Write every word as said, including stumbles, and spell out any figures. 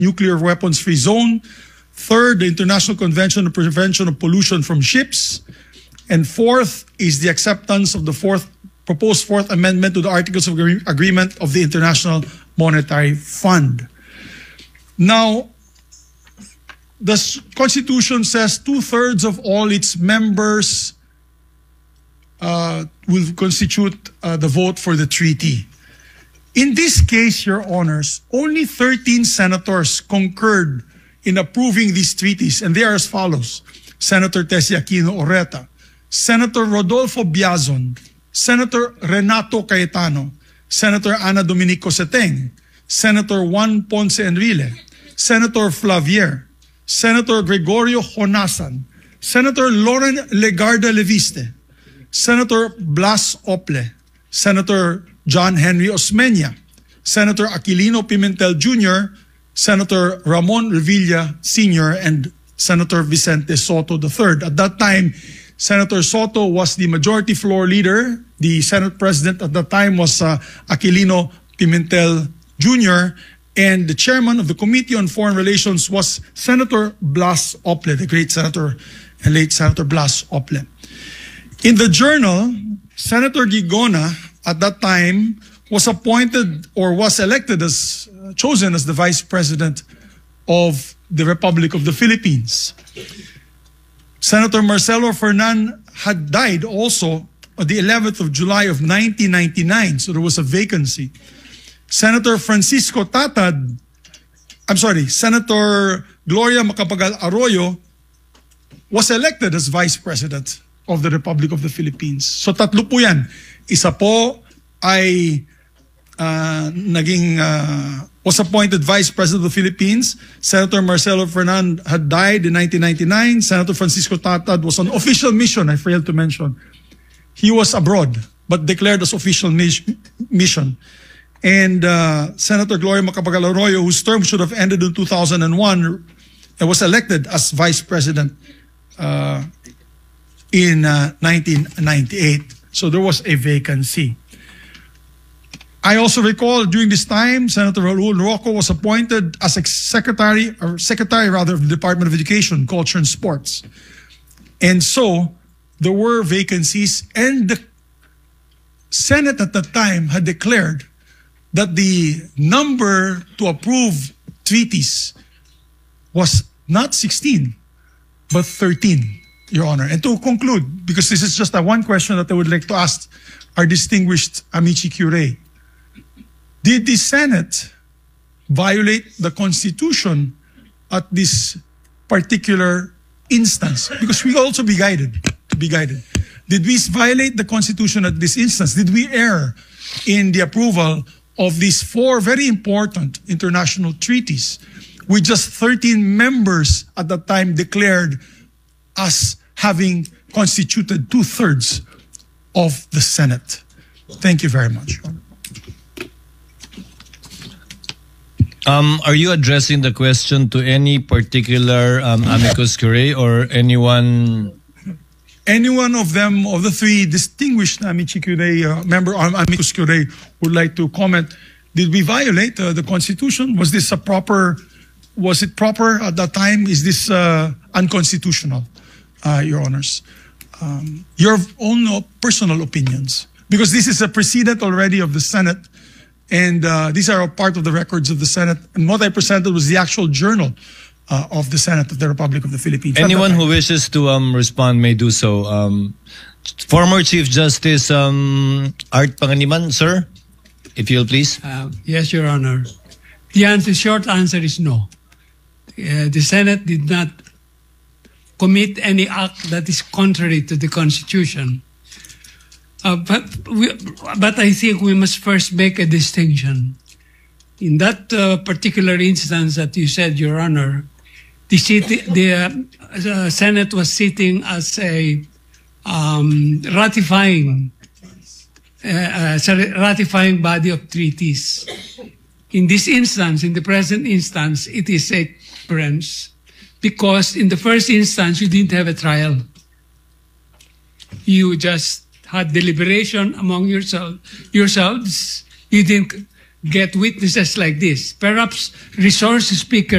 Nuclear Weapons Free Zone. Third, the International Convention on Prevention of Pollution from Ships. And fourth is the acceptance of the fourth proposed Fourth Amendment to the Articles of Agreement of the International Monetary Fund. Now, the Constitution says two-thirds of all its members uh, will constitute uh, the vote for the treaty. In this case, Your Honors, only thirteen senators concurred in approving these treaties, and they are as follows: Senator Tessie Aquino Oreta, Senator Rodolfo Biazon, Senator Renato Cayetano, Senator Ana Dominico Seteng, Senator Juan Ponce Enrile, Senator Flavier, Senator Gregorio Honasan, Senator Lauren Legarda Leviste, Senator Blas Ople, Senator John Henry Osmeña, Senator Aquilino Pimentel Junior, Senator Ramon Revilla Senior, and Senator Vicente Soto the third. At that time, Senator Soto was the majority floor leader. The Senate President at that time was uh, Aquilino Pimentel Junior, and the chairman of the Committee on Foreign Relations was Senator Blas Ople, the great senator and late Senator Blas Ople. In the Journal, Senator Gigona at that time was appointed or was elected as, uh, chosen as the Vice President of the Republic of the Philippines. Senator Marcelo Fernan had died also on the eleventh of July of nineteen ninety-nine, so there was a vacancy. Senator Francisco Tatad, I'm sorry, Senator Gloria Macapagal Arroyo was elected as Vice President of the Republic of the Philippines. So tatlo po yan. Isa po ay uh, naging, uh, was appointed Vice President of the Philippines. Senator Marcelo Fernan had died in nineteen ninety-nine. Senator Francisco Tatad was on official mission, I failed to mention. He was abroad, but declared as official mission. And uh, Senator Gloria Macapagal Arroyo, whose term should have ended in two thousand one, was elected as Vice President uh, in uh, nineteen ninety-eight. So there was a vacancy. I also recall during this time, Senator Raul Rocco was appointed as a secretary, or secretary rather, of the Department of Education, Culture and Sports. And so there were vacancies, and the Senate at that time had declared that the number to approve treaties was not sixteen, but thirteen, Your Honor. And to conclude, because this is just a one question that I would like to ask our distinguished amici curiae, did the Senate violate the Constitution at this particular instance? Because we also be guided, to be guided. Did we violate the Constitution at this instance? Did we err in the approval of these four very important international treaties, with just thirteen members at that time declared as having constituted two-thirds of the Senate? Thank you very much. Um, are you addressing the question to any particular um, amicus curiae or anyone? Any one of them, of the three distinguished amici curiae, uh, member um, amicus curiae, would like to comment? Did we violate uh, the Constitution? Was this a proper? Was it proper at that time? Is this uh, unconstitutional, uh, Your Honors? Um, your own uh, personal opinions, because this is a precedent already of the Senate, and uh, these are a part of the records of the Senate. And what I presented was the actual journal Uh, of the Senate of the Republic of the Philippines. Anyone who wishes to um, respond may do so. Um, former Chief Justice um, Art Panganiban, sir, if you'll please. Uh, yes, Your Honor. The answer, short answer is no. Uh, the Senate did not commit any act that is contrary to the Constitution. Uh, but, we, but I think we must first make a distinction. In that uh, particular instance that you said, Your Honor, The, city, the uh, uh, Senate was sitting as a um, ratifying, uh, uh, ratifying body of treaties. In this instance, in the present instance, it is a difference because in the first instance, you didn't have a trial. You just had deliberation among yourself, yourselves. You didn't get witnesses like this. Perhaps resource speakers